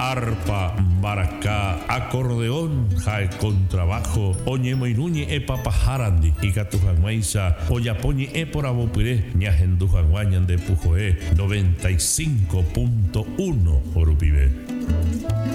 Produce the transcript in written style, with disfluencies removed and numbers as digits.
arpa, maracá, acordeón, jae contrabajo, oñemo iruñe e papajarandi, y catujanguaiza, oyapoñi e por abopire, ñajendujanguañan de pujoe, 95.1 Orupibe.